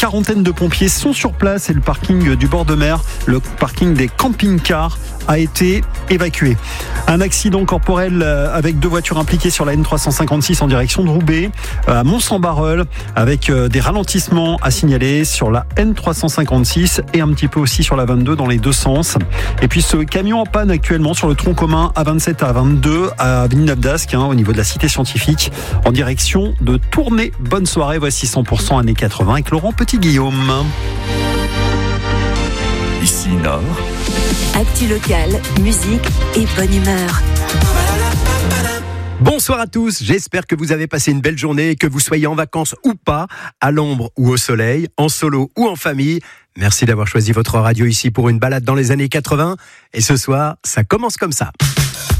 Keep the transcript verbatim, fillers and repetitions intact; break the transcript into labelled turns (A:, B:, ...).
A: quarantaine de pompiers sont sur place et le parking du bord de mer, le parking des camping-cars, a été évacué. Un accident corporel avec deux voitures impliquées sur la N trois cent cinquante-six en direction de Roubaix, à Mont-Saint-Barreul, avec des ralentissements à signaler sur la N trois cent cinquante-six et un petit peu aussi sur la vingt-deux dans les deux sens. Et puis ce camion en panne actuellement sur le tronc commun A vingt-sept à A vingt-deux à Villeneuve-d'Ascq, hein, au niveau de la cité scientifique, en direction de Tournai. Bonne soirée, voici cent pour cent années quatre-vingts avec Laurent Petit-Guillaume.
B: Ici Nord.
C: Actu locale, musique et bonne humeur.
D: Bonsoir à tous, j'espère que vous avez passé une belle journée, que vous soyez en vacances ou pas, à l'ombre ou au soleil, en solo ou en famille. Merci d'avoir choisi votre radio ici pour une balade dans les années quatre-vingts. Et ce soir, ça commence comme ça.